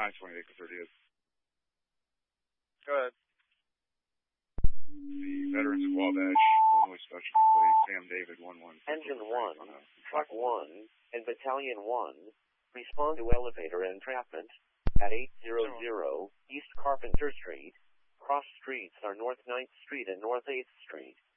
28th to 30th. Go ahead. The Veterans of Wabash, Illinois Specialty Plate, Sam David, 1-1. Engine 1, Truck 1, and Battalion 1, respond to elevator entrapment at 800 East Carpenter Street. Cross streets are North 9th Street and North 8th Street.